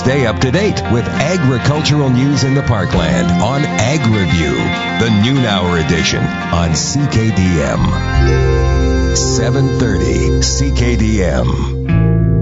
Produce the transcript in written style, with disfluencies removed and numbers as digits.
Stay up to date with agricultural news in the Parkland on Ag Review, the noon hour edition on CKDM. 730 CKDM.